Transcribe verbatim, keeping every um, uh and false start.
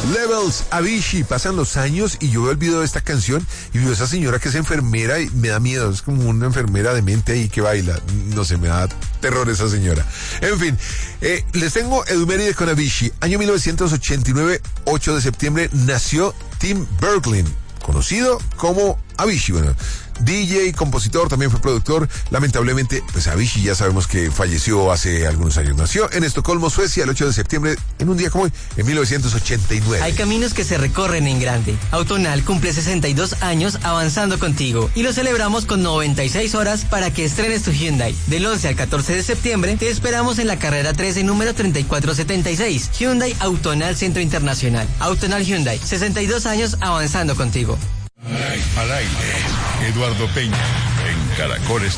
Levels, Avicii, pasan los años y yo veo el video de esta canción y veo a esa señora que es enfermera y me da miedo, es como una enfermera demente ahí que baila, no sé, me da terror esa señora. En fin, eh, les tengo Eduméride con Avicii. Año mil novecientos ochenta y nueve, ocho de septiembre, nació Tim Bergling, conocido como Avicii. Bueno, D J, compositor, también fue productor. Lamentablemente, pues Avicii ya sabemos que falleció hace algunos años. Nació en Estocolmo, Suecia, el ocho de septiembre, en un día como hoy, en mil novecientos ochenta y nueve. Hay caminos que se recorren en grande. Autonal cumple sesenta y dos años avanzando contigo y lo celebramos con noventa y seis horas para que estrenes tu Hyundai. Del once al catorce de septiembre te esperamos en la carrera trece, número treinta y cuatro setenta y seis. Hyundai Autonal Centro Internacional. Autonal Hyundai, sesenta y dos años avanzando contigo. Al aire, Eduardo Peña, en Caracoles.